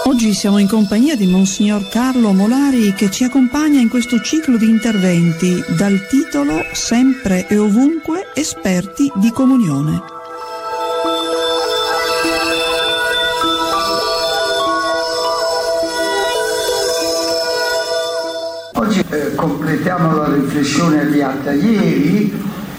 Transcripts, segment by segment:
Oggi siamo in compagnia di Monsignor Carlo Molari, che ci accompagna in questo ciclo di interventi dal titolo Sempre e ovunque esperti di comunione. Oggi completiamo la riflessione avviata ieri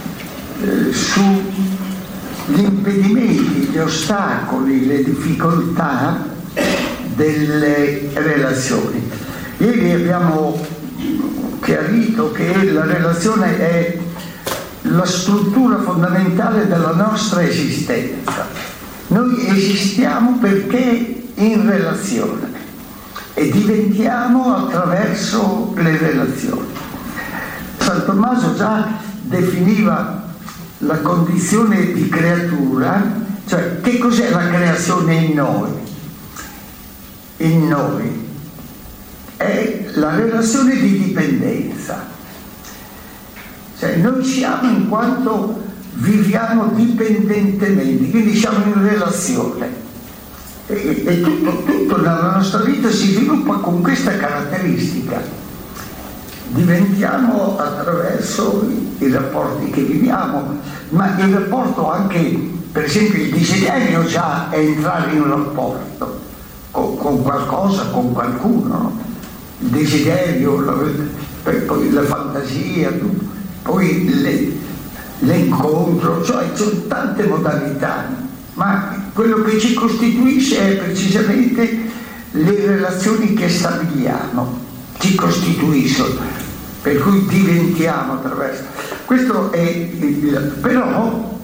sugli impedimenti, gli ostacoli, le difficoltà delle relazioni. Ieri abbiamo chiarito che la relazione è la struttura fondamentale della nostra esistenza. Noi esistiamo perché in relazione e diventiamo attraverso le relazioni. San Tommaso già definiva la condizione di creatura, cioè che cos'è la creazione in noi? In noi è la relazione di dipendenza, cioè noi siamo in quanto viviamo dipendentemente, quindi siamo in relazione e tutto nella nostra vita si sviluppa con questa caratteristica. Diventiamo attraverso i rapporti che viviamo, ma il rapporto anche, per esempio il desiderio già è entrare in un rapporto con qualcosa, con qualcuno, no? Il desiderio, poi la fantasia, poi l'incontro, cioè ci sono tante modalità, ma quello che ci costituisce è precisamente le relazioni che stabiliamo, ci costituiscono, per cui diventiamo attraverso. Questo è però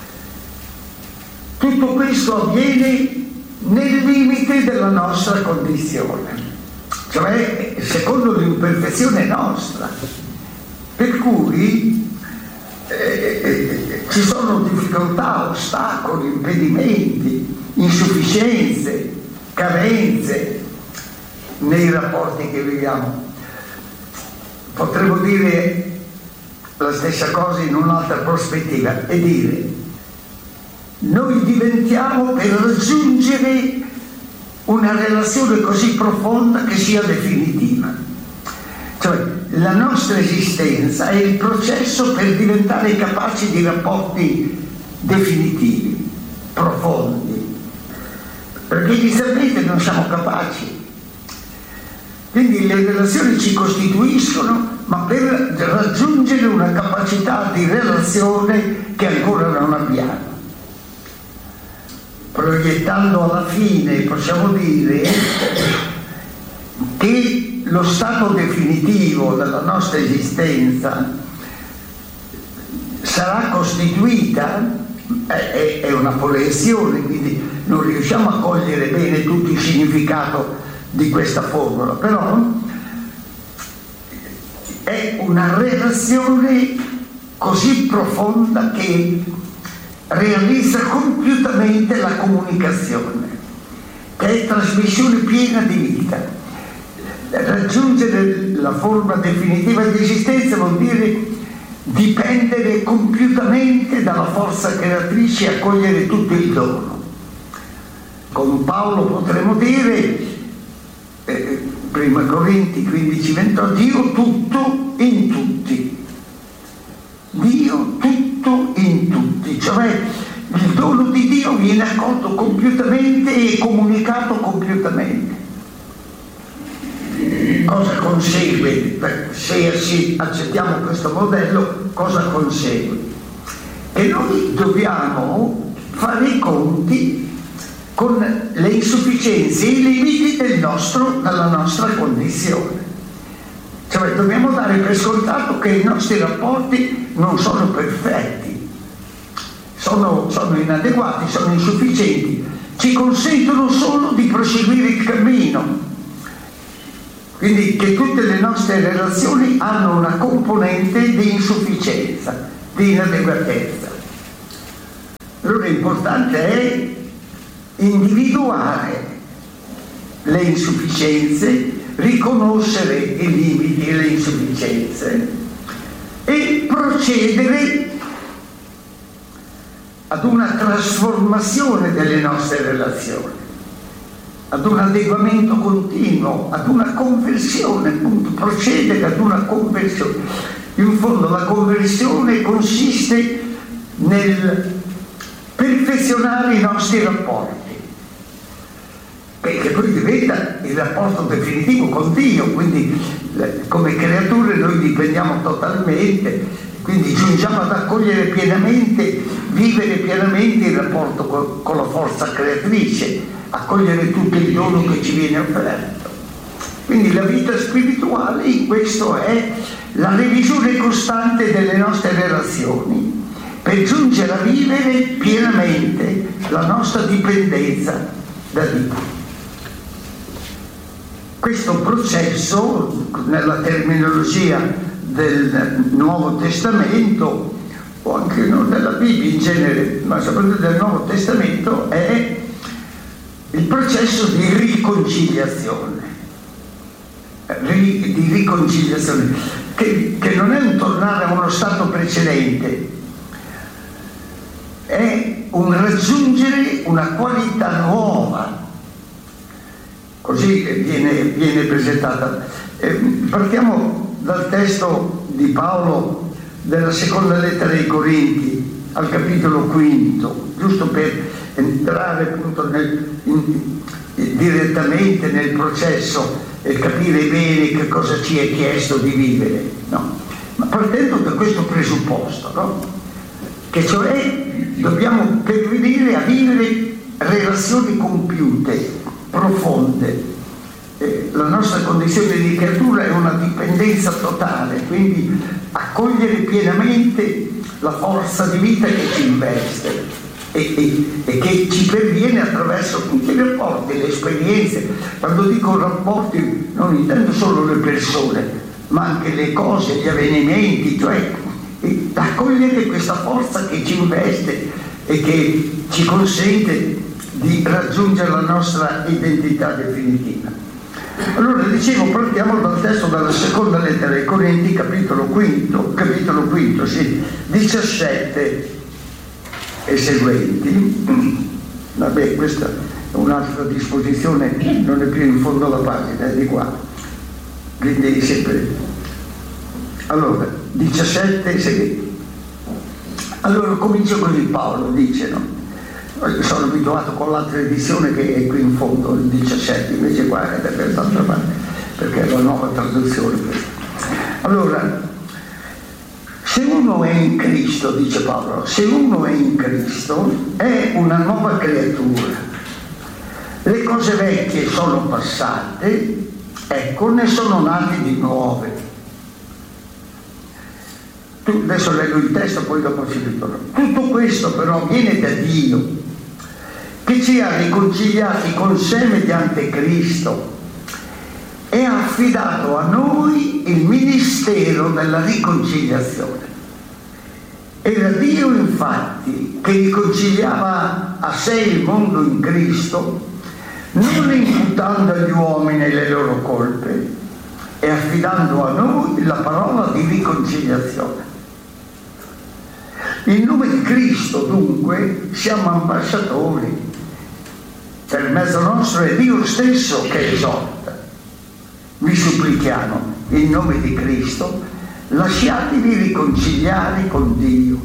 tutto questo avviene nel limite della nostra condizione, cioè secondo l'imperfezione nostra, per cui ci sono difficoltà, ostacoli, impedimenti, insufficienze, carenze nei rapporti che viviamo. Potremmo dire la stessa cosa in un'altra prospettiva e dire: noi diventiamo per raggiungere una relazione così profonda che sia definitiva. Cioè la nostra esistenza è il processo per diventare capaci di rapporti definitivi, profondi, perché inizialmente non siamo capaci. Quindi le relazioni ci costituiscono, ma per raggiungere una capacità di relazione che ancora non abbiamo. Proiettando alla fine possiamo dire che lo stato definitivo della nostra esistenza sarà costituita, è una proiezione, quindi non riusciamo a cogliere bene tutto il significato di questa formula, però è una relazione così profonda che realizza compiutamente la comunicazione, che è trasmissione piena di vita. Raggiungere la forma definitiva di esistenza vuol dire dipendere compiutamente dalla forza creatrice e accogliere tutto il dono. Con Paolo potremmo dire, prima Corinti 15:28, Dio tutto in tutti. Dio tutto in tutti, cioè il dono di Dio viene accolto compiutamente e comunicato compiutamente. Cosa consegue? Se accettiamo questo modello, cosa consegue? E noi dobbiamo fare i conti con le insufficienze e i limiti della nostra condizione. Cioè dobbiamo dare per scontato che i nostri rapporti non sono perfetti, sono inadeguati, sono insufficienti, ci consentono solo di proseguire il cammino. Quindi che tutte le nostre relazioni hanno una componente di insufficienza, di inadeguatezza. Allora l'importante è individuare le insufficienze, riconoscere i limiti e le insufficienze e procedere ad una trasformazione delle nostre relazioni, ad un adeguamento continuo, ad una conversione, appunto, procedere ad una conversione. In fondo la conversione consiste nel perfezionare i nostri rapporti, che poi diventa il rapporto definitivo con Dio, quindi come creature noi dipendiamo totalmente, quindi giungiamo ad accogliere pienamente, vivere pienamente il rapporto con la forza creatrice, accogliere tutto il dono che ci viene offerto. Quindi la vita spirituale in questo è la revisione costante delle nostre relazioni per giungere a vivere pienamente la nostra dipendenza da Dio. Questo processo, nella terminologia del Nuovo Testamento, o anche nella Bibbia in genere, ma soprattutto del Nuovo Testamento, è il processo di riconciliazione. Di riconciliazione, che non è un tornare a uno stato precedente, è un raggiungere una qualità nuova. Così viene presentata. Partiamo dal testo di Paolo della seconda lettera ai Corinti, al capitolo 5, giusto per entrare appunto direttamente nel processo e capire bene che cosa ci è chiesto di vivere, no? Ma partendo da questo presupposto, no? Che cioè dobbiamo pervenire a vivere relazioni compiute, profonde. La nostra condizione di creatura è una dipendenza totale, quindi accogliere pienamente la forza di vita che ci investe e che ci perviene attraverso tutti i rapporti, le esperienze. Quando dico rapporti non intendo solo le persone, ma anche le cose, gli avvenimenti, cioè accogliere questa forza che ci investe e che ci consente di raggiungere la nostra identità definitiva. Allora dicevo, partiamo dal testo della seconda lettera ai Corinti, capitolo 5, sì, 17 e seguenti. Vabbè, questa è un'altra disposizione, non è più in fondo alla pagina, è di qua, quindi sempre. Allora, 17 e seguenti. Allora comincio così, Paolo dice, no? Sono abituato con l'altra edizione che è qui in fondo, il 17, invece qua è da quest'altra parte, perché è la nuova traduzione. Allora, se uno è in Cristo, dice Paolo, se uno è in Cristo è una nuova creatura. Le cose vecchie sono passate, ecco, ne sono nate di nuove. Adesso leggo il testo, poi dopo ci ritorno. Tutto questo però viene da Dio, che ci ha riconciliati con sé mediante Cristo e ha affidato a noi il ministero della riconciliazione. Era Dio infatti che riconciliava a sé il mondo in Cristo, non imputando agli uomini le loro colpe e affidando a noi la parola di riconciliazione. In nome di Cristo dunque siamo ambasciatori. Per mezzo nostro è Dio stesso che esorta. Vi supplichiamo, in nome di Cristo, lasciatevi riconciliare con Dio.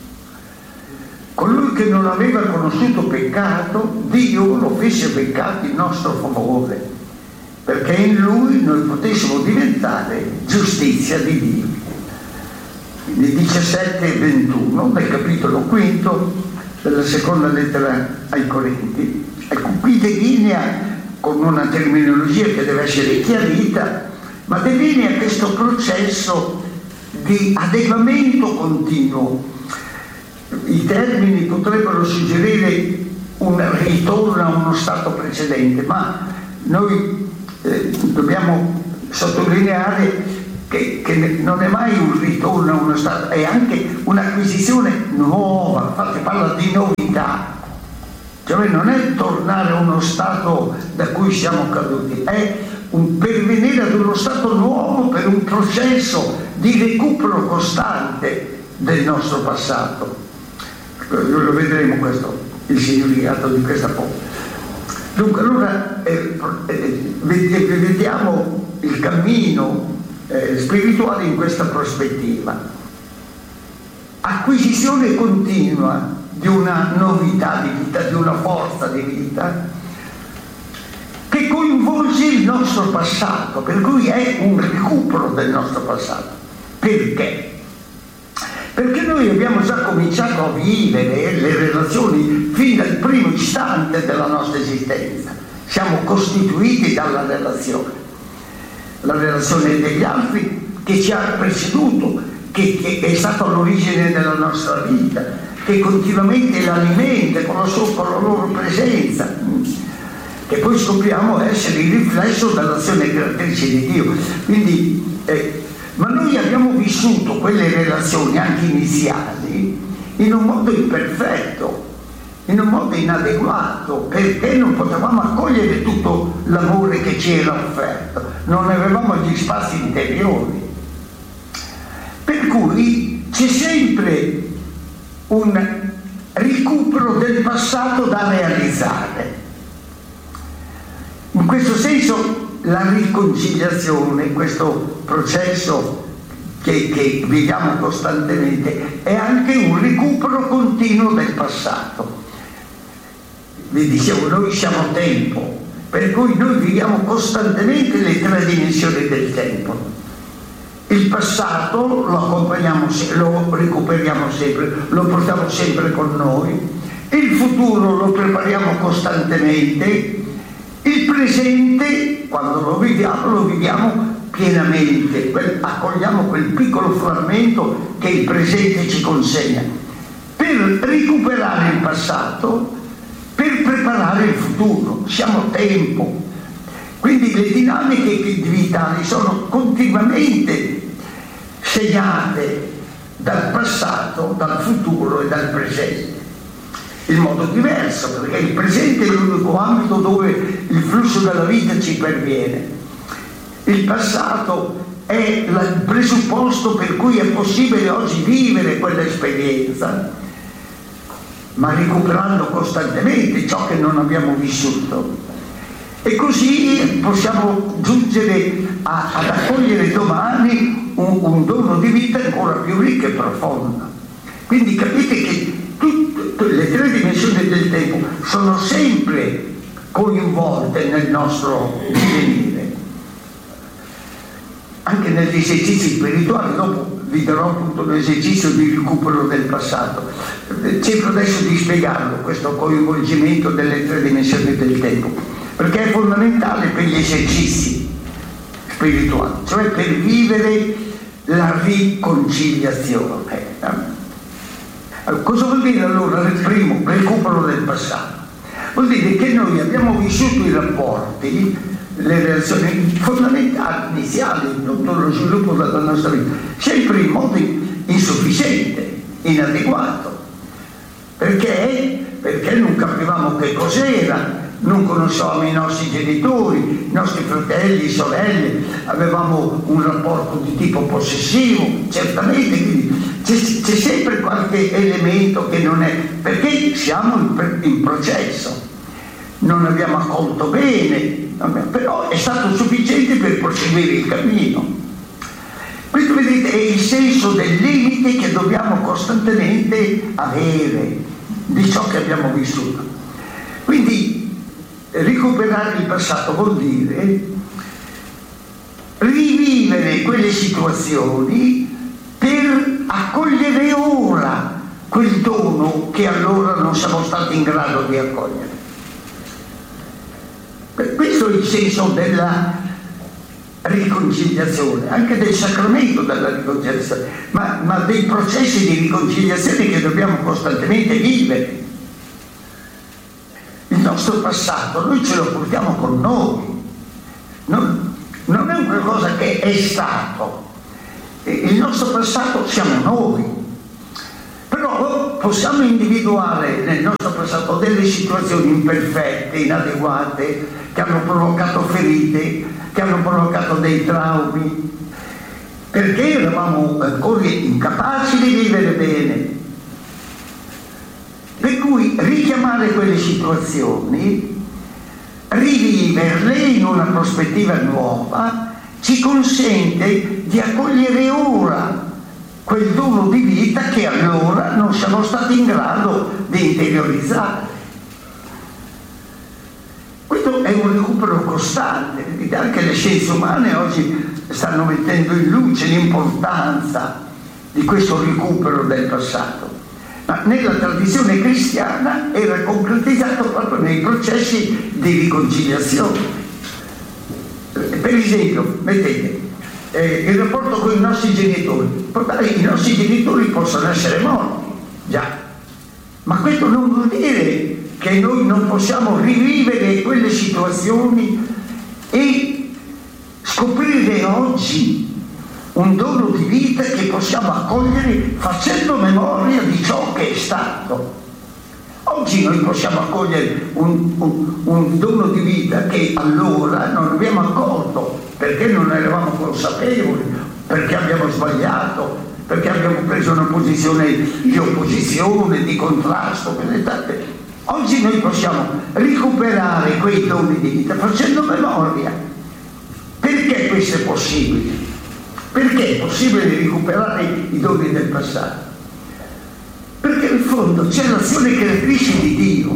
Colui che non aveva conosciuto peccato, Dio lo fece peccato in nostro favore, perché in Lui noi potessimo diventare giustizia di Dio. Quindi 17 e 21 del capitolo 5 della seconda lettera ai Corinti. Ecco, qui delinea con una terminologia che deve essere chiarita, ma delinea questo processo di adeguamento continuo. I termini potrebbero suggerire un ritorno a uno stato precedente, ma noi dobbiamo sottolineare che non è mai un ritorno a uno stato, è anche un'acquisizione nuova. Infatti parla di novità, cioè non è tornare a uno stato da cui siamo caduti, è un pervenire ad uno stato nuovo per un processo di recupero costante del nostro passato. Lo vedremo questo, il significato di questa parola. Dunque allora vediamo il cammino spirituale in questa prospettiva. Acquisizione continua di una novità di vita, di una forza di vita che coinvolge il nostro passato, per cui è un recupero del nostro passato. Perché? Perché noi abbiamo già cominciato a vivere le relazioni fin dal primo istante della nostra esistenza. Siamo costituiti dalla relazione. La relazione degli altri che ci ha preceduto, che è stato all'origine della nostra vita, che continuamente l'alimenta con la loro presenza, che poi scopriamo essere il riflesso dell'azione creatrice di Dio. Quindi, ma noi abbiamo vissuto quelle relazioni anche iniziali in un modo imperfetto, in un modo inadeguato, perché non potevamo accogliere tutto l'amore che ci era offerto, non avevamo gli spazi interiori. Per cui c'è sempre un recupero del passato da realizzare. In questo senso la riconciliazione, questo processo che viviamo costantemente, è anche un recupero continuo del passato. Vi dicevo, noi siamo tempo, per cui noi viviamo costantemente le tre dimensioni del tempo. Il passato lo accompagniamo, lo recuperiamo sempre, lo portiamo sempre con noi. Il futuro lo prepariamo costantemente. Il presente, quando lo viviamo pienamente, accogliamo quel piccolo frammento che il presente ci consegna, per recuperare il passato, per preparare il futuro. Siamo tempo. Quindi le dinamiche vitali sono continuamente segnate dal passato, dal futuro e dal presente. In modo diverso, perché il presente è l'unico ambito dove il flusso della vita ci perviene. Il passato è il presupposto per cui è possibile oggi vivere quell'esperienza, ma recuperando costantemente ciò che non abbiamo vissuto. E così possiamo giungere ad accogliere domani un dono di vita ancora più ricco e profondo. Quindi capite che le tre dimensioni del tempo sono sempre coinvolte nel nostro divenire. Anche negli esercizi spirituali, dopo vi darò appunto l'esercizio di recupero del passato. Cerco adesso di spiegarlo, questo coinvolgimento delle tre dimensioni del tempo, perché è fondamentale per gli esercizi spirituali, cioè per vivere la riconciliazione. Allora, cosa vuol dire allora il primo recupero del passato? Vuol dire che noi abbiamo vissuto i rapporti, le relazioni fondamentali, iniziali, in tutto lo sviluppo della nostra vita, sempre in modo insufficiente, inadeguato. Perché? Perché non capivamo che cos'era, non conoscevamo i nostri genitori, i nostri fratelli, sorelle, avevamo un rapporto di tipo possessivo, certamente, quindi c'è sempre qualche elemento che non è, perché siamo in processo, non abbiamo accolto bene, però è stato sufficiente per proseguire il cammino. Questo, vedete, è il senso del limite che dobbiamo costantemente avere di ciò che abbiamo vissuto. Quindi recuperare il passato vuol dire rivivere quelle situazioni per accogliere ora quel dono che allora non siamo stati in grado di accogliere. Questo è il senso della riconciliazione, anche del sacramento della riconciliazione, ma dei processi di riconciliazione che dobbiamo costantemente vivere. Il nostro passato noi ce lo portiamo con noi, non è un qualcosa che è stato. Il nostro passato siamo noi, però possiamo individuare nel nostro passato delle situazioni imperfette, inadeguate, che hanno provocato ferite, che hanno provocato dei traumi, perché eravamo ancora incapaci di vivere bene. Per cui richiamare quelle situazioni riviverle in una prospettiva nuova ci consente di accogliere ora quel dono di vita che allora non siamo stati in grado di interiorizzare. Questo è un recupero costante, anche le scienze umane oggi stanno mettendo in luce l'importanza di questo recupero del passato, ma nella tradizione cristiana era concretizzato proprio nei processi di riconciliazione. Per esempio, vedete, il rapporto con i nostri genitori. I nostri genitori possono essere morti, già, ma questo non vuol dire che noi non possiamo rivivere quelle situazioni e scoprire oggi un dono di vita che possiamo accogliere facendo memoria di ciò che è stato. Oggi noi possiamo accogliere un dono di vita che allora non abbiamo accolto perché non eravamo consapevoli, perché abbiamo sbagliato, perché abbiamo preso una posizione di opposizione, di contrasto. Oggi noi possiamo recuperare quei doni di vita facendo memoria. Perché questo è possibile? Perché è possibile recuperare i doni del passato? Perché in fondo c'è l'azione creatrice di Dio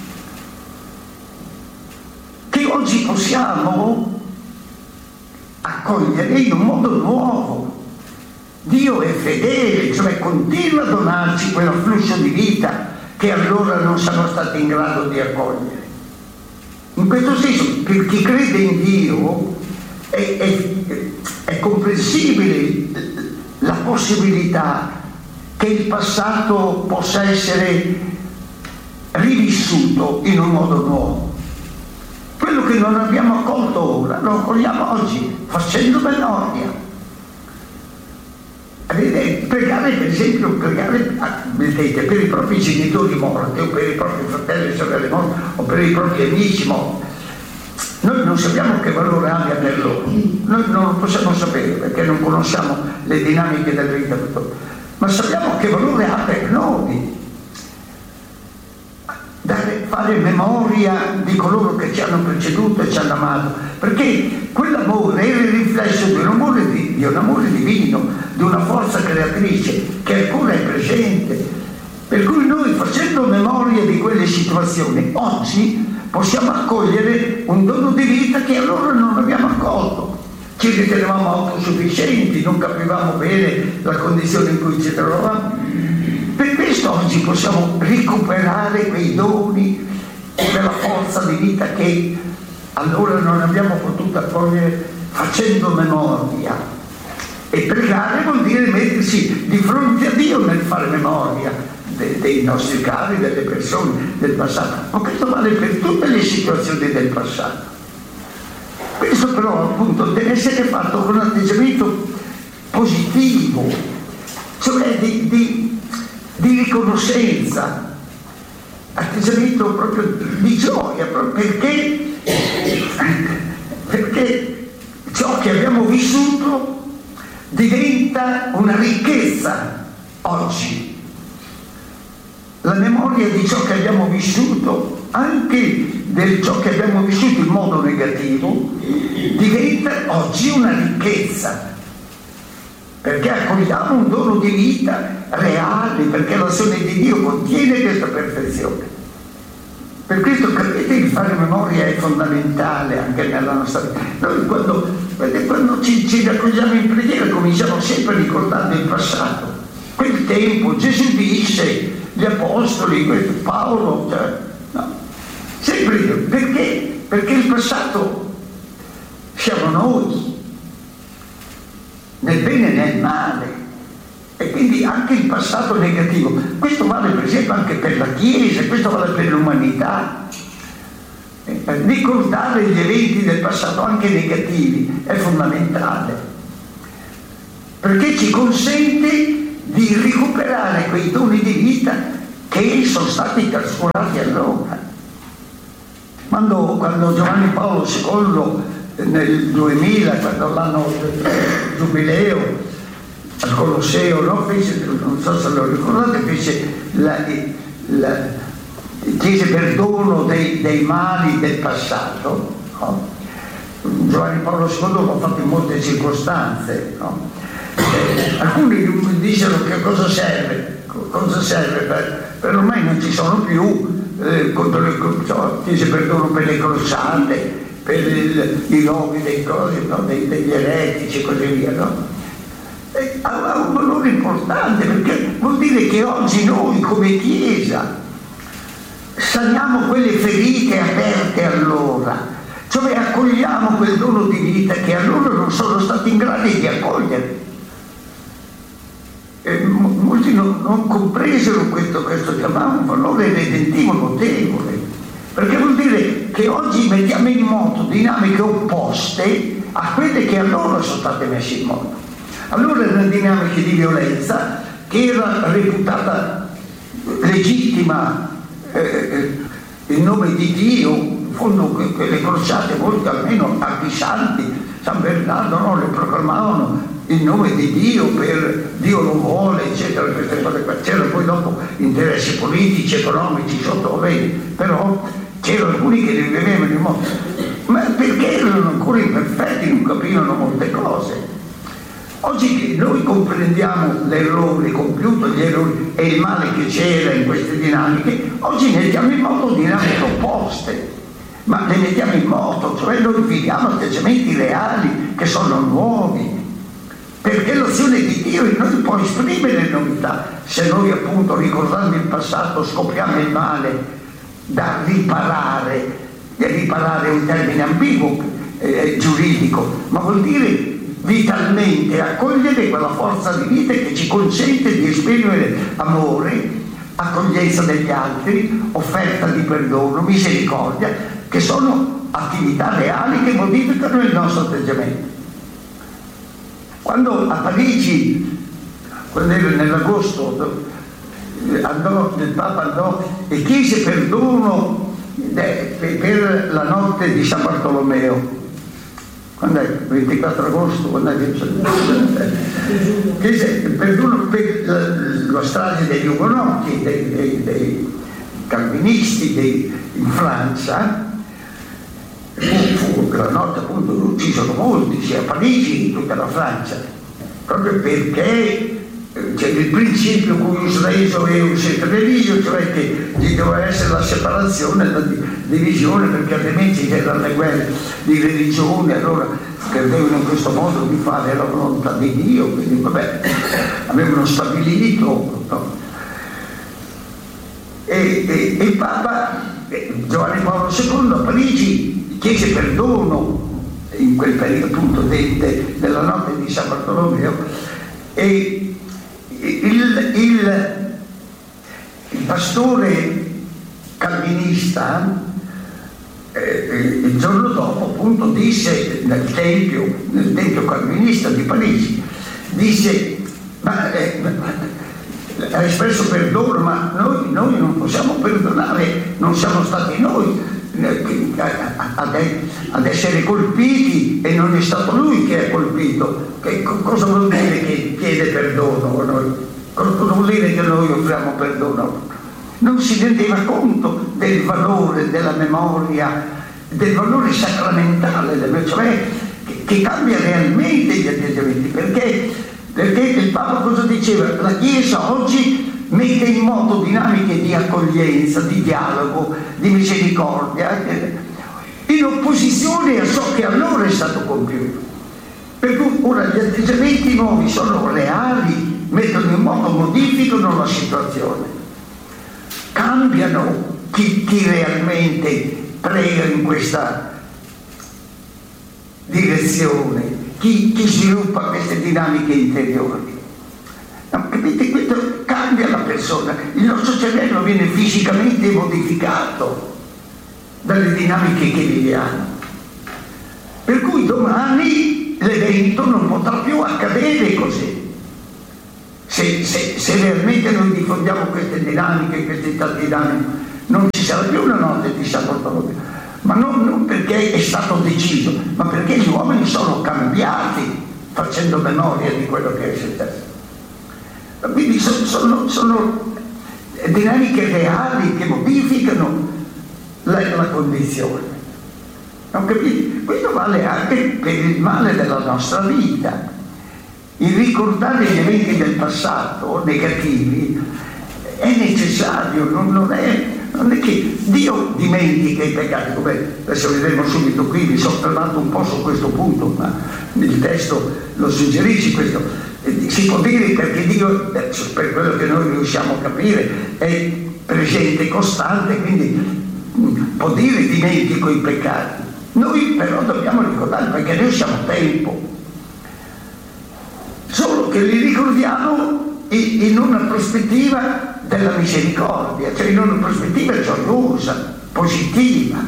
che oggi possiamo accogliere in un modo nuovo. Dio è fedele, cioè continua a donarci quell'afflusso di vita che allora non siamo stati in grado di accogliere. In questo senso, per chi crede in Dio è comprensibile la possibilità che il passato possa essere rivissuto in un modo nuovo. Quello che non abbiamo accolto ora lo accogliamo oggi facendo memoria. Pregare, per esempio, vedete, per i propri genitori morti o per i propri fratelli e sorelle morti o per i propri amici morti. Noi non sappiamo che valore abbia per loro, noi non lo possiamo sapere perché non conosciamo le dinamiche della vita, ma sappiamo che valore ha per noi fare memoria di coloro che ci hanno preceduto e ci hanno amato, perché quell'amore era il riflesso di un amore divino, di una forza creatrice che ancora è presente, per cui noi, facendo memoria di quelle situazioni, oggi possiamo accogliere un dono di vita che allora non abbiamo accolto. Ci ritenevamo autosufficienti, non capivamo bene la condizione in cui ci trovavamo. Per questo oggi possiamo recuperare quei doni e quella forza di vita che allora non abbiamo potuto accogliere facendo memoria. E pregare vuol dire mettersi di fronte a Dio nel fare memoria dei nostri cari, delle persone del passato. Ma questo vale per tutte le situazioni del passato. Questo però appunto deve essere fatto con un atteggiamento positivo, cioè di riconoscenza, atteggiamento proprio di gioia, perché ciò che abbiamo vissuto diventa una ricchezza oggi. La memoria di ciò che abbiamo vissuto, anche di ciò che abbiamo vissuto in modo negativo, diventa oggi una ricchezza, perché accogliamo un dono di vita reale, perché l'azione di Dio contiene questa perfezione. Per questo capite, il fare memoria è fondamentale anche nella nostra vita. Noi quando ci raccogliamo in preghiera cominciamo sempre ricordando il passato, quel tempo. Gesù disse, gli apostoli, Paolo, sempre io. Perché? Perché il passato siamo noi, nel bene e nel male, e quindi anche il passato negativo. Questo vale per esempio anche per la Chiesa, questo vale per l'umanità. Ricordare gli eventi del passato anche negativi è fondamentale, perché ci consente di recuperare quei doni di vita che sono stati trascurati allora. Quando Giovanni Paolo II nel 2000, quando l'anno del giubileo al Colosseo, no? Fece, non so se lo ricordate, fece chiese perdono dei mali del passato, no? Giovanni Paolo II l'ha fatto in molte circostanze, no? Alcuni dissero che cosa serve per ormai non ci sono più, chiese perdono per le crociate, per i loghi dei cosi, no? degli eretici e così via, no? Ha un valore importante, perché vuol dire che oggi noi come Chiesa saniamo quelle ferite aperte allora, cioè accogliamo quel dono di vita che allora non sono stati in grado di accogliere. Molti non compresero questo chiamavano un valore redentivo notevole, perché vuol dire che oggi mettiamo in moto dinamiche opposte a quelle che allora sono state messe in moto. Allora erano dinamiche di violenza che era reputata legittima in nome di Dio, in fondo le crociate molte almeno anche i santi, San Bernardo, no, le proclamavano in nome di Dio, per Dio lo vuole, eccetera, queste cose. C'erano poi dopo interessi politici, economici sotto, però c'erano alcuni che li vivevano in modo, ma perché erano ancora imperfetti, non capivano molte cose. Oggi che noi comprendiamo l'errore compiuto, gli errori e il male che c'era in queste dinamiche, oggi mettiamo in moto dinamiche opposte, ma le mettiamo in moto, cioè noi viviamo atteggiamenti reali che sono nuovi, perché l'azione di Dio in noi può esprimere novità. Se noi appunto, ricordando il passato, scopriamo il male da riparare, e riparare è un termine ambiguo, giuridico, ma vuol dire vitalmente accogliere quella forza di vita che ci consente di esprimere amore, accoglienza degli altri, offerta di perdono, misericordia, che sono attività reali che modificano il nostro atteggiamento. Quando a Parigi, quando era nell'agosto, il Papa andò e chiese perdono per la notte di San Bartolomeo. Quando è? 24 agosto, quando è? Chiese perdono per la strage degli ugonotti, dei calvinisti in Francia. Fu la notte appunto uccisono molti, sia a Parigi che in tutta la Francia, proprio perché c'è il principio cuius reso eus et religio, cioè che ci doveva essere la separazione, la divisione, perché altrimenti c'erano le guerre di religione, allora credevano in questo modo di fare la volontà di Dio, quindi vabbè, avevano stabilito, no? E il Papa Giovanni Paolo II a Parigi chiese perdono in quel periodo appunto della notte di San Bartolomeo, e il pastore calvinista il giorno dopo appunto disse nel tempio calvinista di Parigi, disse ha espresso perdono, ma noi non possiamo perdonare, non siamo stati noi ad essere colpiti e non è stato lui che è colpito. Cosa vuol dire che chiede perdono a noi? Cosa vuol dire che noi offriamo perdono? Non si rendeva conto del valore della memoria, del valore sacramentale, cioè che cambia realmente gli atteggiamenti, perché il Papa cosa diceva? La Chiesa oggi mette in moto dinamiche di accoglienza, di dialogo, di misericordia, in opposizione a ciò che allora è stato compiuto. Per cui ora gli atteggiamenti nuovi sono reali, mettono in moto, modificano la situazione, cambiano chi realmente prega in questa direzione, chi sviluppa queste dinamiche interiori. No, capite? Questo cambia la persona, il nostro cervello viene fisicamente modificato dalle dinamiche che viviamo, per cui domani l'evento non potrà più accadere così. Se realmente noi diffondiamo queste dinamiche, queste dinamiche, non ci sarà più una notte di San Bartolomeo, ma non perché è stato deciso, ma perché gli uomini sono cambiati facendo memoria di quello che è successo. Quindi sono dinamiche reali che modificano la condizione. Non capite? Questo vale anche per il male della nostra vita. Il ricordare gli eventi del passato negativi è necessario, non è che Dio dimentica i peccati, come adesso vedremo subito qui, mi sono fermato un po' su questo punto, ma il testo lo suggerisce questo. Si può dire perché Dio, per quello che noi riusciamo a capire, è presente e costante, quindi può dire dimentico i peccati. Noi però dobbiamo ricordare perché noi siamo tempo, solo che li ricordiamo in una prospettiva della misericordia, cioè in una prospettiva gioiosa, positiva,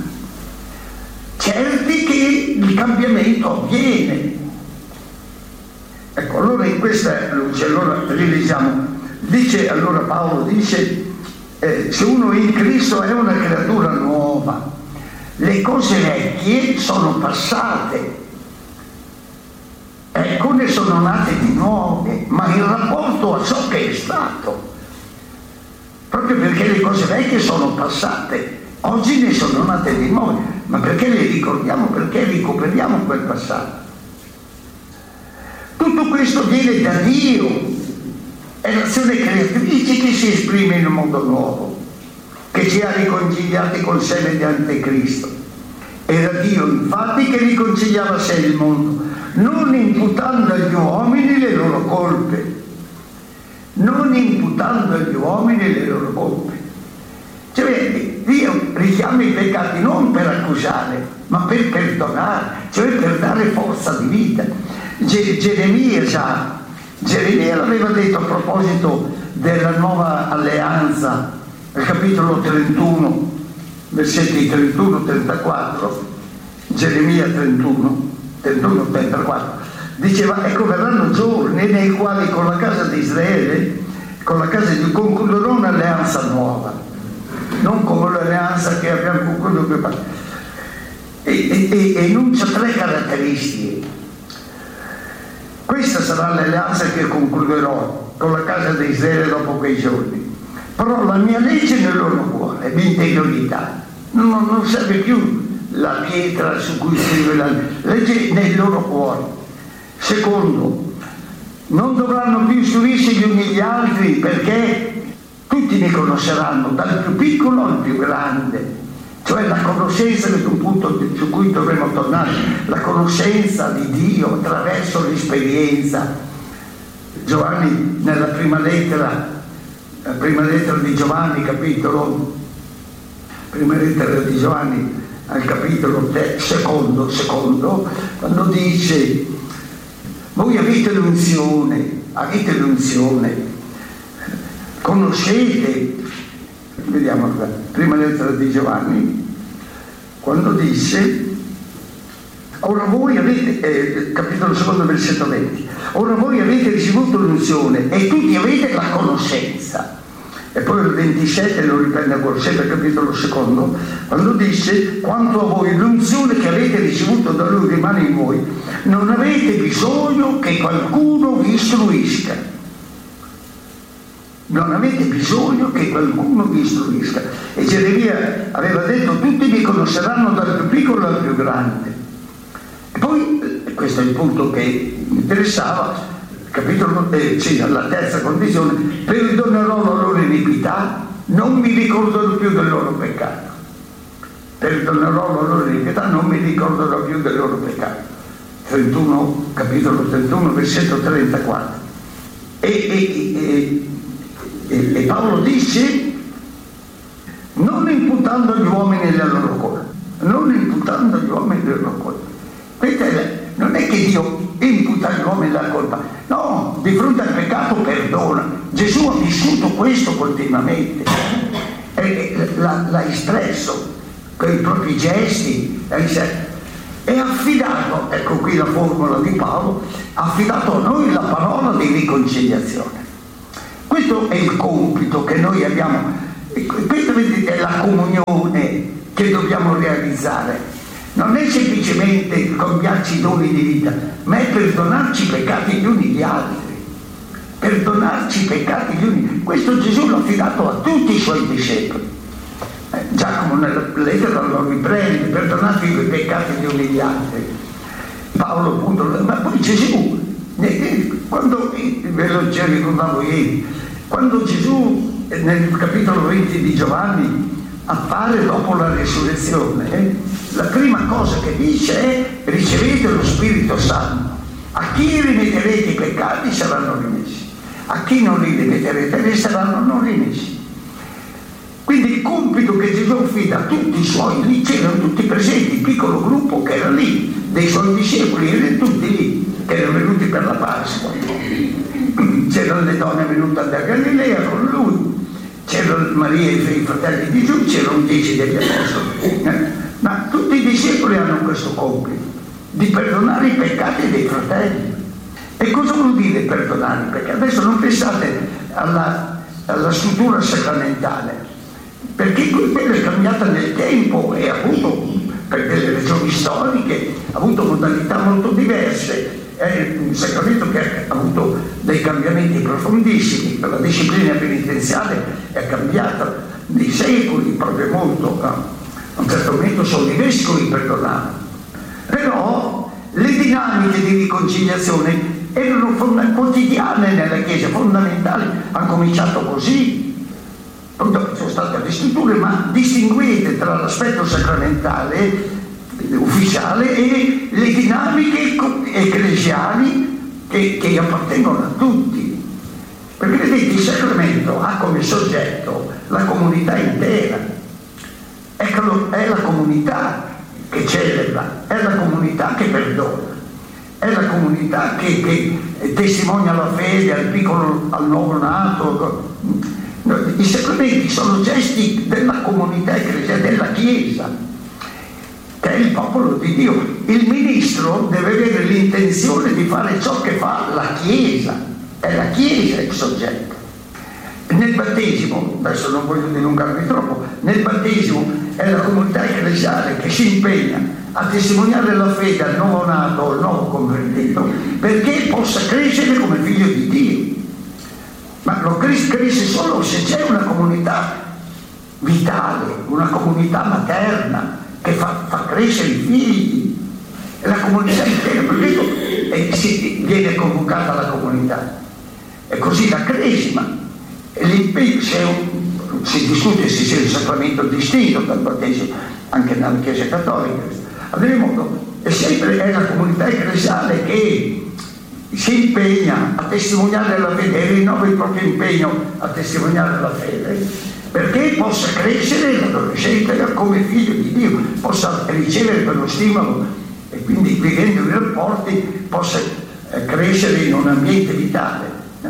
certi che il cambiamento avviene. Ecco, allora in questa luce, allora rileggiamo, allora Paolo dice, se uno è in Cristo è una creatura nuova, le cose vecchie sono passate, ecco ne sono nate di nuove, ma in rapporto a ciò che è stato. Proprio perché le cose vecchie sono passate, oggi ne sono nate di nuove, ma perché le ricordiamo? Perché recuperiamo quel passato. Tutto questo viene da Dio, è l'azione creatrice che si esprime in un mondo nuovo, che ci ha riconciliati col sé mediante Cristo. Era Dio infatti che riconciliava sé il mondo, non imputando agli uomini le loro colpe. Non imputando agli uomini le loro colpe. Cioè Dio richiama i peccati non per accusare, ma per perdonare, cioè per dare forza di vita. Geremia l'aveva detto a proposito della nuova alleanza, al capitolo 31, versetti 31-34, Geremia 31-34, diceva, ecco verranno giorni nei quali con la casa di Israele, con la casa di concluderò un'alleanza nuova, non come l'alleanza che abbiamo concluso, e enuncia 3 caratteristiche. Questa sarà l'alleanza che concluderò con la casa di Israele dopo quei giorni. Però la mia legge nel loro cuore, l'interiorità, non serve più la pietra su cui scrive la legge nel loro cuore. Secondo, non dovranno più istruirsi gli uni gli altri, perché tutti mi conosceranno, dal più piccolo al più grande. Cioè la conoscenza è un punto su cui dovremo tornare, la conoscenza di Dio attraverso l'esperienza. Giovanni nella prima lettera di Giovanni, prima lettera di Giovanni al capitolo secondo, quando dice voi avete l'unzione, conoscete, vediamo qua, prima lettera di Giovanni, quando dice ora voi avete, capitolo secondo versetto 20, ora voi avete ricevuto l'unzione e tutti avete la conoscenza. E poi il 27 lo riprende a Colossesi, capitolo secondo, quando dice quanto a voi l'unzione che avete ricevuto da lui rimane in voi, non avete bisogno che qualcuno vi istruisca. Non avete bisogno che qualcuno vi istruisca. E Geremia aveva detto tutti mi conosceranno dal più piccolo al più grande. E poi, questo è il punto che mi interessava, la terza condizione, perdonerò la loro iniquità, non mi ricorderò più del loro peccato. Perdonerò la loro iniquità, non mi ricorderò più del loro peccato. Capitolo 31, versetto 34. E Paolo dice non imputando agli uomini le loro colpe, non imputando agli uomini le loro colpe. Non è che Dio imputa agli uomini la colpa, no, di fronte al peccato perdona. Gesù ha vissuto questo continuamente, l'ha espresso con i propri gesti, è affidato, ecco qui la formula di Paolo, ha affidato a noi la parola di riconciliazione. Questo è il compito che noi abbiamo, questa vedete è la comunione che dobbiamo realizzare. Non è semplicemente cambiarci i doni di vita, ma è perdonarci i peccati gli uni gli altri. perdonarci i peccati gli uni. Questo Gesù l'ha affidato a tutti i suoi discepoli. Giacomo nella lettera lo riprende: perdonatevi i peccati gli uni agli altri. Paolo appunto, ma poi Gesù, quando ve lo già ricordavo ieri, quando Gesù nel capitolo 20 di Giovanni appare dopo la risurrezione, la prima cosa che dice è: ricevete lo Spirito Santo. A chi rimetterete i peccati saranno rimessi, a chi non li rimetterete resteranno non rimessi. Quindi il compito che Gesù affida a tutti i suoi, lì c'erano tutti presenti, il piccolo gruppo che era lì, dei suoi discepoli, erano tutti lì, che erano venuti per la Pasqua. C'erano le donne venute da Galilea con lui, c'erano Maria e i fratelli di Gesù, c'erano 10 degli apostoli. Ma tutti i discepoli hanno questo compito, di perdonare i peccati dei fratelli. E cosa vuol dire perdonare i peccati? Adesso non pensate alla struttura sacramentale, perché quella è cambiata nel tempo e ha avuto, per delle ragioni storiche, ha avuto modalità molto diverse. È un sacramento che ha avuto dei cambiamenti profondissimi. La disciplina penitenziale è cambiata nei secoli, proprio molto. A un certo momento solo i vescovi perdonavano. Però le dinamiche di riconciliazione erano quotidiane nella Chiesa, fondamentali. Ha cominciato così. Sono state le scritture, ma distinguete tra l'aspetto sacramentale, ufficiale, e le dinamiche ecclesiali che appartengono a tutti. Perché vedete, il sacramento ha come soggetto la comunità intera. È la comunità che celebra, è la comunità che perdona, è la comunità che testimonia la fede al piccolo, al nuovo nato. I sacramenti sono gesti della comunità ecclesiale, della Chiesa, che è il popolo di Dio. Il ministro deve avere l'intenzione di fare ciò che fa la Chiesa, è la Chiesa il soggetto. Nel battesimo, adesso non voglio dilungarmi troppo, nel battesimo è la comunità ecclesiale che si impegna a testimoniare la fede al nuovo nato o al nuovo convertito, perché possa crescere come figlio di Dio. Ma lo cresce solo se c'è una comunità vitale, una comunità materna che fa crescere i figli. E la comunità intera, perché viene convocata la comunità. E così la cresima. E l'impegno, si discute se sia il sacramento distinto dal battesimo, anche nella Chiesa Cattolica. Ad ogni modo, è la comunità ecclesiale che si impegna a testimoniare la fede e rinnova il proprio impegno a testimoniare la fede, perché possa crescere l'adolescente come figlio di Dio, possa ricevere quello stimolo e quindi, vivendo i rapporti, possa crescere in un ambiente vitale.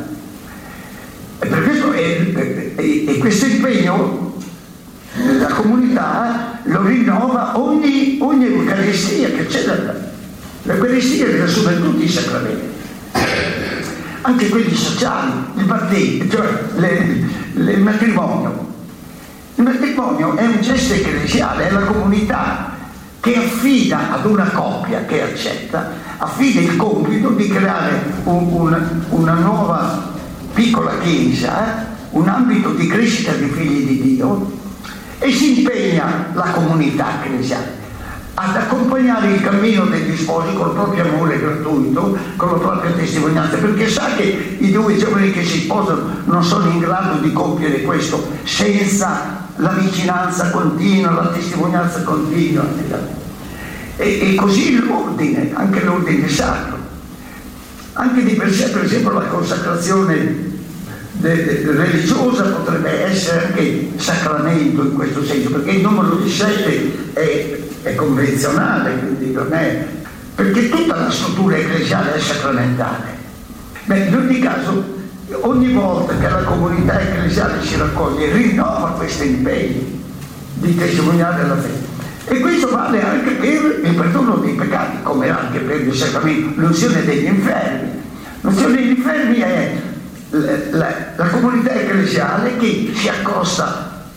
E per questo e questo impegno la comunità lo rinnova ogni Eucaristia che celebra. L'Eucaristia riassume tutti i sacramenti, anche quelli sociali, il battesimo, cioè il matrimonio. Il matrimonio è un gesto ecclesiale, è la comunità che affida ad una coppia che accetta, affida il compito di creare una nuova piccola chiesa, un ambito di crescita di figli di Dio, e si impegna la comunità ecclesiale ad accompagnare il cammino degli sposi col proprio amore gratuito, con la propria testimonianza, perché sa che i due giovani che si sposano non sono in grado di compiere questo senza la vicinanza continua, la testimonianza continua. E così l'ordine, anche l'ordine sacro. Anche di per sé, per esempio, la consacrazione religiosa potrebbe essere anche sacramento in questo senso, perché il numero di 7 è convenzionale, quindi non è, perché tutta la struttura ecclesiale è sacramentale. In ogni caso, ogni volta che la comunità ecclesiale si raccoglie, rinnova questo impegno di testimoniare la fede. E questo vale anche per il perdono dei peccati, come anche per il sacramento, l'unzione degli infermi. L'unzione degli infermi è la comunità ecclesiale che si accosta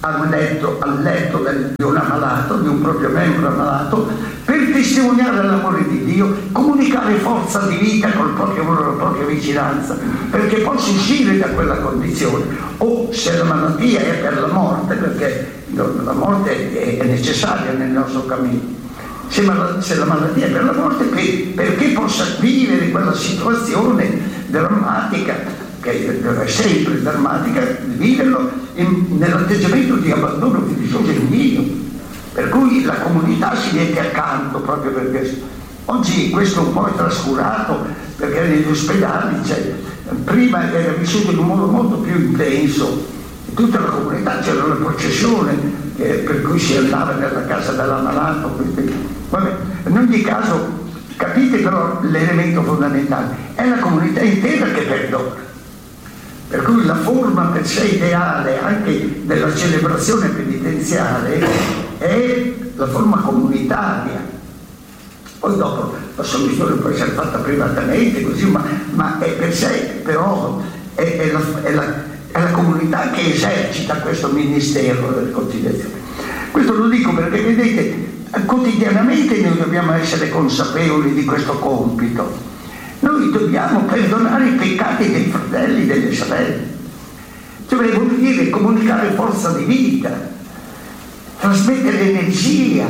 al letto di un ammalato, di un proprio membro ammalato, per testimoniare l'amore di Dio, comunicare forza di vita con la propria vicinanza, perché possa uscire da quella condizione. O se la malattia è per la morte, perché la morte è necessaria nel nostro cammino, se la malattia è per la morte, perché possa vivere quella situazione drammatica, che è sempre drammatica, viverlo nell'atteggiamento di abbandono fiducioso in Dio. Per cui la comunità si mette accanto proprio per questo. Oggi questo un po' è trascurato, perché negli ospedali prima era vissuto in un modo molto più intenso. In tutta la comunità c'era una processione per cui si andava nella casa dell'ammalato. Vabbè, in ogni caso capite però l'elemento fondamentale, è la comunità intera che perdona. Per cui la forma per sé ideale anche della celebrazione penitenziale è la forma comunitaria. Poi dopo la soluzione può essere fatta privatamente, così, ma è per sé, però è la comunità che esercita questo ministero della conciliazione. Questo lo dico perché, vedete, quotidianamente noi dobbiamo essere consapevoli di questo compito. Noi dobbiamo perdonare i peccati dei fratelli e delle sorelle. Cioè vuol dire comunicare forza di vita, trasmettere energia,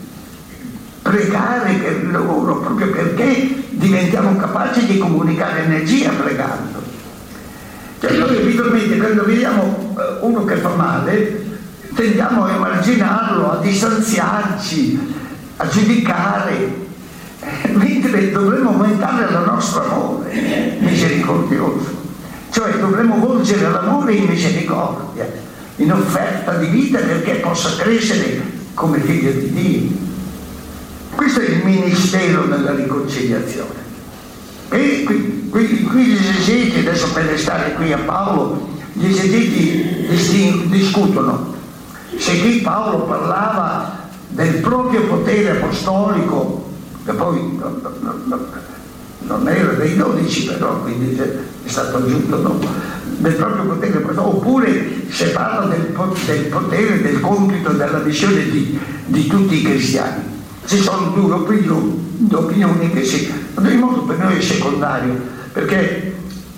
pregare per loro, proprio perché diventiamo capaci di comunicare energia pregando. Cioè noi abitualmente quando vediamo uno che fa male tendiamo a emarginarlo, a distanziarci, a giudicare, mentre dovremmo aumentare il nostro amore misericordioso, cioè dovremmo volgere l'amore in misericordia, in offerta di vita, perché possa crescere come figlio di Dio. Questo è il ministero della riconciliazione. E qui gli esegeti, adesso per restare qui a Paolo, gli esegeti discutono se qui Paolo parlava del proprio potere apostolico, che poi non era dei 12, però quindi è stato aggiunto dopo, del proprio potere apostolico, oppure se parla del potere, del compito, della missione di tutti i cristiani. Ci sono due opinioni che sì, ma in modo per noi è secondario, perché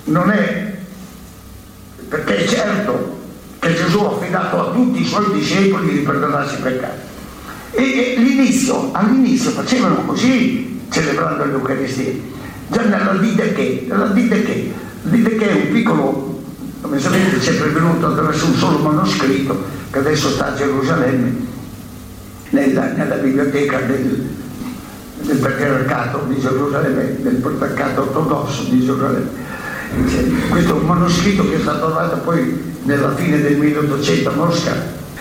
è certo che Gesù ha affidato a tutti i suoi discepoli di perdonarsi i peccati. E all'inizio facevano così, celebrando l'Eucaristia, già nella Didache è un piccolo, come sapete, c'è pervenuto attraverso un solo manoscritto che adesso sta a Gerusalemme, nella biblioteca del patriarcato di Gerusalemme, del patriarcato ortodosso di Gerusalemme. Questo è un manoscritto che è stato trovato poi nella fine del 1800 a Mosca.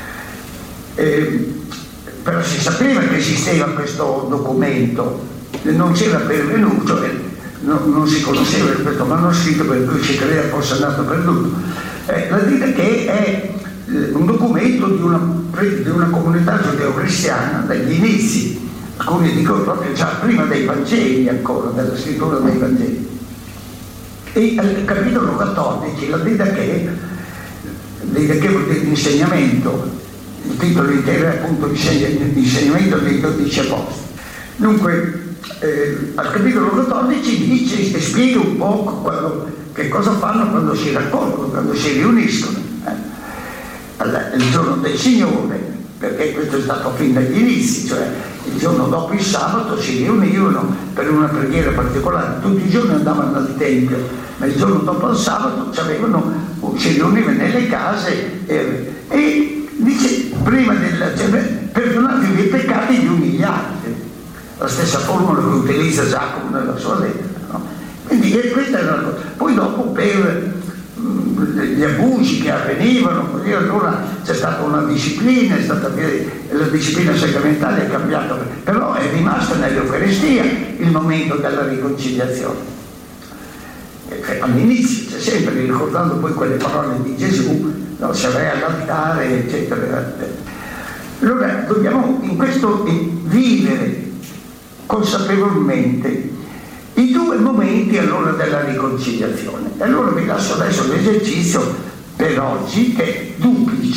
Però si sapeva che esisteva questo documento, non c'era pervenuto, non si conosceva questo manoscritto, per cui si credeva fosse andato perduto. La dita che è un documento di una comunità giudeo-cristiana dagli inizi, alcuni dicono proprio già prima dei Vangeli, ancora della scrittura dei Vangeli. E al capitolo 14 la dita che vuol dire insegnamento, il titolo intero è appunto l'insegnamento dei 12 apostoli. Dunque al capitolo 14 dice e spiega un po' che cosa fanno quando si raccolgono, quando si riuniscono. Il giorno del Signore, perché questo è stato fin dagli inizi, cioè il giorno dopo il sabato si riunivano per una preghiera particolare, tutti i giorni andavano al Tempio, ma il giorno dopo il sabato si riunivano nelle case e dice prima perdonatevi i peccati gli umiliati, la stessa formula che utilizza Giacomo nella sua lettera, no? Quindi questa è una cosa. Poi dopo per gli abusi che avvenivano, così allora c'è stata una disciplina, la disciplina sacramentale è cambiata, però è rimasta nell'Eucaristia il momento della riconciliazione. All'inizio c'è sempre, ricordando poi quelle parole di Gesù, no, se vai all'altare, eccetera. Allora dobbiamo in questo vivere consapevolmente i due momenti allora della riconciliazione. E allora vi lascio adesso l'esercizio per oggi, che è duplice.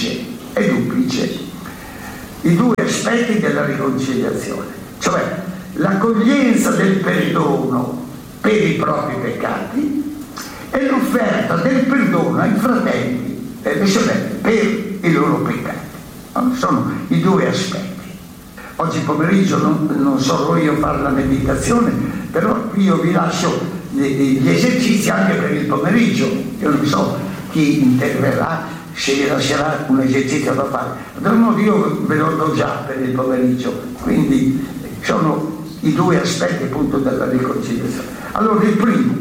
è duplice. I due aspetti della riconciliazione, cioè l'accoglienza del perdono per i propri peccati e l'offerta del perdono ai fratelli e alle sorelle per i loro peccati. Sono i due aspetti. Oggi pomeriggio non sarò io a fare la meditazione, però io vi lascio gli esercizi anche per il pomeriggio. Io non so chi interverrà, se vi lascerà un esercizio da fare. Ad modo io ve lo do già per il pomeriggio, quindi sono i due aspetti appunto della riconciliazione. Allora il primo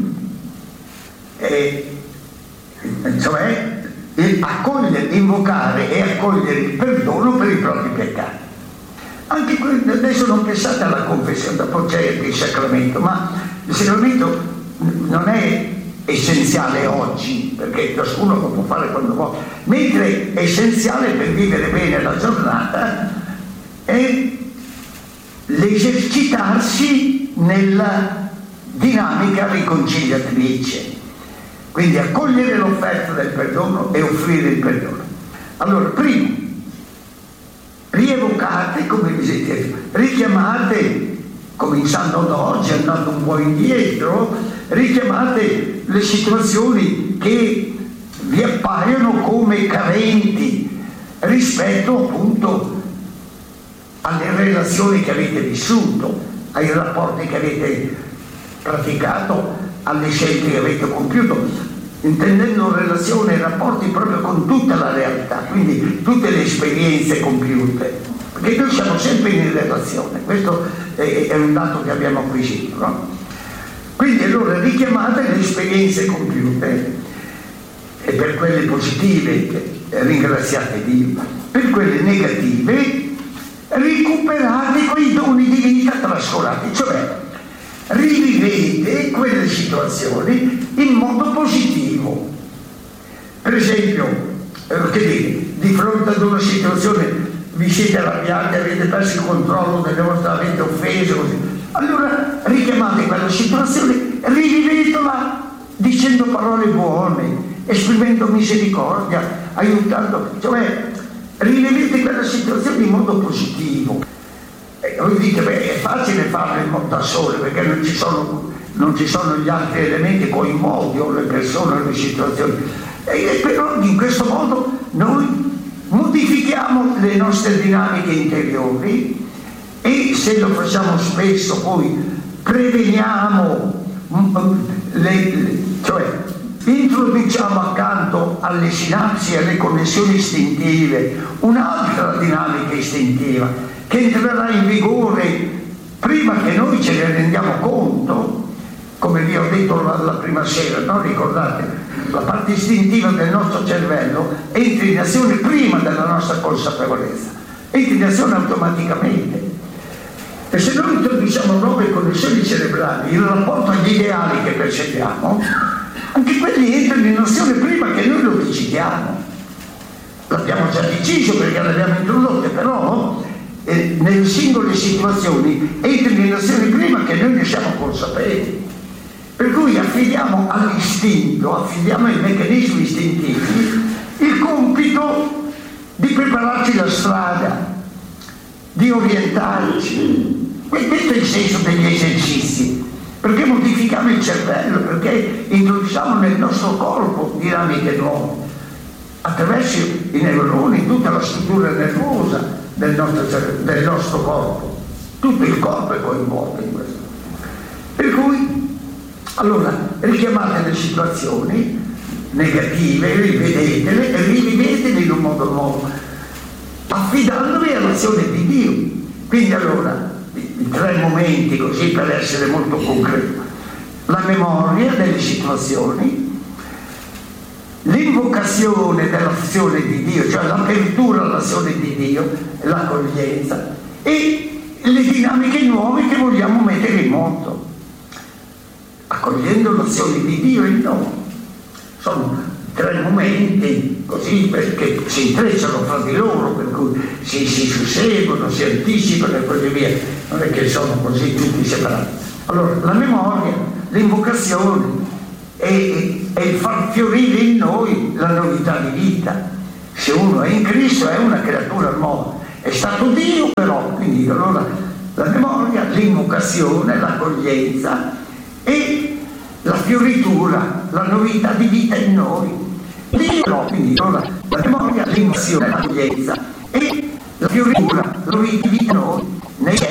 è cioè invocare e accogliere il perdono per i propri peccati. Anche adesso non pensate alla confessione, dopo c'è il sacramento, ma il sacramento non è essenziale oggi, perché ciascuno lo può fare quando vuole, mentre è essenziale per vivere bene la giornata è l'esercitarsi nella dinamica riconciliatrice, quindi accogliere l'offerta del perdono e offrire il perdono. Allora, primo, rievocate, come vi siete, richiamate, cominciando da oggi, andando un po' indietro, richiamate le situazioni che vi appaiono come carenti rispetto appunto alle relazioni che avete vissuto, ai rapporti che avete praticato, alle scelte che avete compiuto, intendendo relazioni e rapporti proprio con tutta la realtà, quindi tutte le esperienze compiute, perché noi siamo sempre in relazione, questo è un dato che abbiamo acquisito, no? Quindi allora richiamate le esperienze compiute e per quelle positive ringraziate Dio, per quelle negative recuperate quei doni di vita trascurati, cioè rivivete quelle situazioni in modo positivo. Per esempio, che dite, di fronte ad una situazione vi siete arrabbiati, avete perso il controllo delle vostre, avete offeso, così. Allora richiamate quella situazione, rivivetela dicendo parole buone, esprimendo misericordia, aiutando, cioè rivivete quella situazione in modo positivo. Voi dite, beh, è facile farlo da sole perché non ci sono gli altri elementi coinvolti o le persone o le situazioni, però in questo modo noi modifichiamo le nostre dinamiche interiori e se lo facciamo spesso poi preveniamo, cioè introduciamo accanto alle sinapsi e alle connessioni istintive un'altra dinamica istintiva che entrerà in vigore prima che noi ce ne rendiamo conto, come vi ho detto la prima sera, no? Ricordate, la parte istintiva del nostro cervello entra in azione prima della nostra consapevolezza, entra in azione automaticamente. E se noi introduciamo nuove connessioni cerebrali in rapporto agli ideali che percepiamo, anche quelli entrano in azione prima che noi lo decidiamo. L'abbiamo già deciso perché le abbiamo introdotte, però nelle singole situazioni entrano in azione prima che noi ne siamo consapevoli. Per cui affidiamo all'istinto, affidiamo ai meccanismi istintivi il compito di prepararci la strada, di orientarci. Questo è il senso degli esercizi, perché modifichiamo il cervello, perché introduciamo nel nostro corpo dinamiche nuove, attraverso i neuroni, tutta la struttura nervosa del nostro corpo. Tutto il corpo è coinvolto in questo. Per cui, allora, richiamate le situazioni negative, rivedetele e rivivetele in un modo nuovo, affidandovi all'azione di Dio. Quindi allora, i tre momenti così per essere molto concreto: la memoria delle situazioni, l'invocazione dell'azione di Dio, cioè l'apertura all'azione di Dio, l'accoglienza e le dinamiche nuove che vogliamo mettere in moto, accogliendo l'azione di Dio in noi. Sono tre momenti così perché si intrecciano fra di loro, per cui si susseguono, si anticipano e così via, non è che sono così tutti separati. Allora la memoria, l'invocazione e il far fiorire in noi la novità di vita, se uno è in Cristo è una creatura nuova, è stato Dio però, quindi allora la memoria, l'invocazione, l'accoglienza e la fioritura, la novità di vita in noi. Dio però, quindi allora la memoria, l'invocazione, l'accoglienza e la fioritura, la novità di vita in noi.